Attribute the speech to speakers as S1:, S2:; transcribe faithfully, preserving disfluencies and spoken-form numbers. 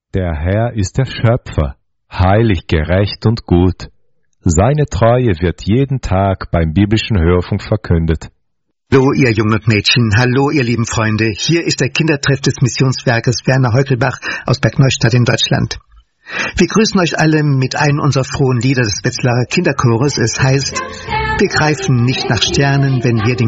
S1: Der Herr ist der Schöpfer, heilig, gerecht und gut. Seine Treue wird jeden Tag beim biblischen Hörfunk verkündet.
S2: Hallo, ihr Jungen und Mädchen. Hallo, ihr lieben Freunde. Hier ist der Kindertreff des Missionswerkes Werner Heukelbach aus Bergneustadt in Deutschland. Wir grüßen euch alle mit einem unserer frohen Lieder des Wetzlarer Kinderchores. Es heißt, wir greifen nicht nach Sternen, wenn wir den